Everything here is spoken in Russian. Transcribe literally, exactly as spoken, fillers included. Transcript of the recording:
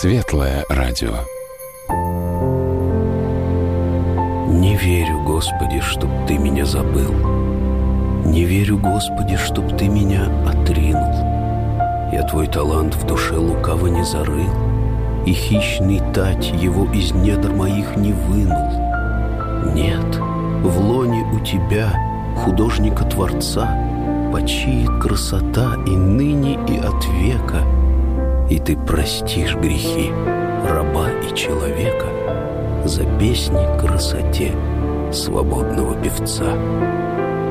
Светлое радио. Не верю, Господи, чтоб Ты меня забыл. Не верю, Господи, чтоб Ты меня отринул. Я Твой талант в душе лукаво не зарыл, и хищный тать его из недр моих не вынул. Нет, в лоне у Тебя, художника-творца, почиет красота и ныне, и от века, и Ты простишь грехи раба и человека за песни красоте свободного певца.